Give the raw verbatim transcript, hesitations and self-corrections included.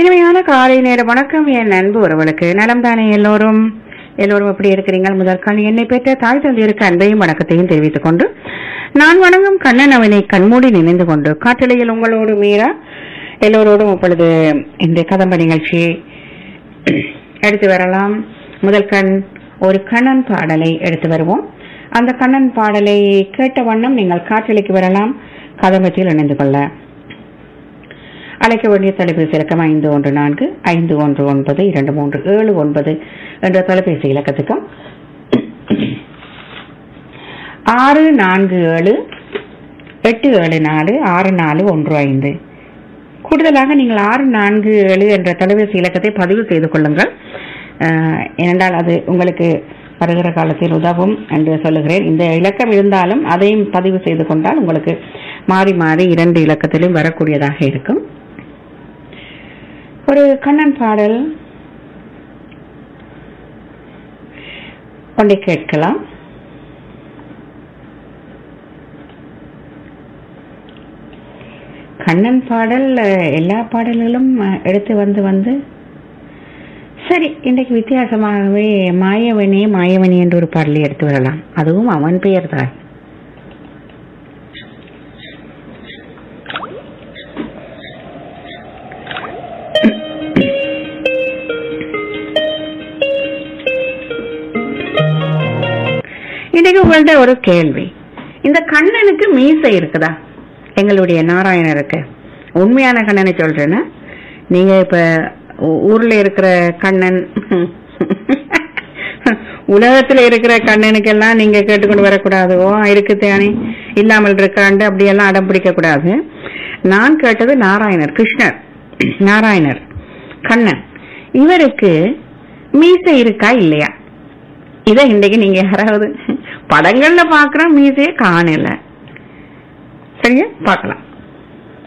இனிமையான காலை நேர வணக்கம் என் அன்பு உறவுகளுக்கு. நலம் தானே எல்லோரும்? எல்லோரும் எப்படி இருக்கிறீங்க? முதற்கான என்னை பெற்ற தாய் தந்தையருக்கு அன்பையும் வணக்கத்தையும் தெரிவித்துக் கொண்டு நான் வணங்கும் கண்ணன் அவனை கண்மூடி நினைந்து கொண்டு காற்றலையில் உங்களோடு மீரா எல்லோரோடும் இப்பொழுது இந்த கதம்ப நிகழ்ச்சியை எடுத்து வரலாம். முதல் கண் ஒரு கண்ணன் பாடலை எடுத்து வருவோம். அந்த கண்ணன் பாடலை கேட்ட வண்ணம் நீங்கள் காற்றலைக்கு வரலாம். கதம்பத்தில் இணைந்து கொள்ள அழைக்க வேண்டிய தொலைபேசி இலக்கம் ஐந்து ஒன்று நான்கு ஐந்து ஒன்று ஒன்பது இரண்டு மூன்று ஏழு ஒன்பது என்ற தொலைபேசி இலக்கத்துக்கும் ஆறு நான்கு ஏழு எட்டு ஏழு நாலு ஆறு நாலு ஒன்று ஐந்து. கூடுதலாக நீங்கள் ஆறு நான்கு ஏழு என்ற தொலைபேசி இலக்கத்தை பதிவு செய்து கொள்ளுங்கள். ஏனென்றால் அது உங்களுக்கு வருகிற காலத்தில் உதவும் என்று சொல்லுகிறேன். இந்த இலக்கம் இருந்தாலும் அதையும் பதிவு செய்து கொண்டால் உங்களுக்கு மாறி மாறி இரண்டு இலக்கத்திலும் வரக்கூடியதாக இருக்கும். ஒரு கண்ணன் பாடல் ஒன்றை கேட்கலாம். கண்ணன் பாடல் எல்லா பாடல்களும் எடுத்து வந்து வந்து சரி, இன்றைக்கு வித்தியாசமாகவே மாயவனே மாயவனி என்ற ஒரு பாடலை எடுத்து வரலாம். அதுவும் அவன் பெயர் தான். இன்றைக்கு உங்கள்ட்ட ஒரு கேள்வி. இந்த கண்ணனுக்கு மீசை இருக்குதா? எங்களுடைய நாராயணருக்கு உண்மையான கண்ணனை சொல்றேன்னா, நீங்க இப்ப ஊர்ல இருக்கிற கண்ணன் உலகத்துல இருக்கிற கண்ணனுக்கெல்லாம் நீங்க கேட்டுக்கொண்டு வரக்கூடாது. ஓ இருக்கு தேனே இல்லாமல் இருக்காண்டு அப்படியெல்லாம் அடம் பிடிக்க கூடாது. நான் கேட்டது நாராயணர், கிருஷ்ணர், நாராயணர் கண்ணன். இவருக்கு மீசை இருக்கா இல்லையா? இத இன்றைக்கு நீங்க யாராவது படங்கள்ல பாக்குற மீசைய காணல. சரியா? பார்க்கலாம்.